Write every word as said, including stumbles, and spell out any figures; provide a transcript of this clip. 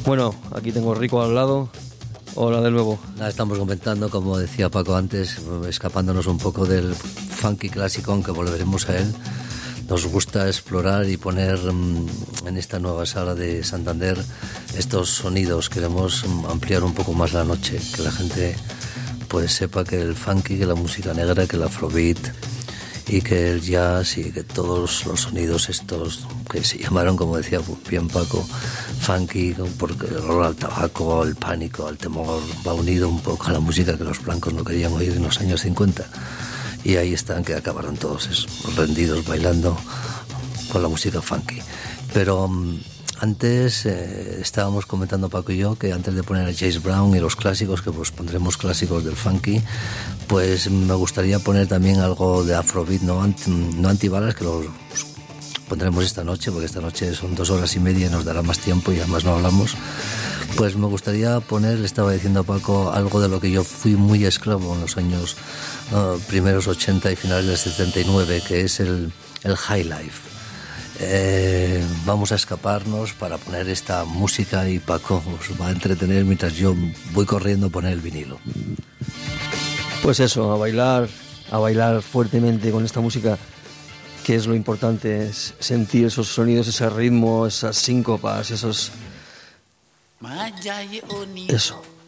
Bueno, aquí tengo a Rico al lado. Hola de nuevo. Nada, estamos comentando, como decía Paco antes, escapándonos un poco del funky clásico, aunque volveremos a él. Nos gusta explorar y poner en esta nueva sala de Santander estos sonidos. Queremos ampliar un poco más la noche, que la gente pues sepa que el funky, que la música negra, que el afrobeat y que el jazz y que todos los sonidos estos que se llamaron, como decía bien Paco, funky, porque el olor al tabaco, al pánico, al temor, va unido un poco a la música que los blancos no querían oír en los años cincuenta. Y ahí están, que acabaron todos esos rendidos bailando con la música funky. Pero um, antes eh, estábamos comentando Paco y yo que antes de poner a James Brown y los clásicos, que pues pondremos clásicos del funky, pues me gustaría poner también algo de afrobeat, no, Ant, no antibalas, que los pondremos esta noche, porque esta noche son dos horas y media y nos dará más tiempo y además no hablamos. Pues me gustaría poner, le estaba diciendo a Paco, algo de lo que yo fui muy esclavo en los años uh, primeros ochenta y finales del setenta y nueve, que es el, el high life. Eh, vamos a escaparnos para poner esta música y Paco os va a entretener mientras yo voy corriendo a poner el vinilo. Pues eso, a bailar, a bailar fuertemente con esta música, que es lo importante, es sentir esos sonidos, ese ritmo, esas síncopas, esos... Eso.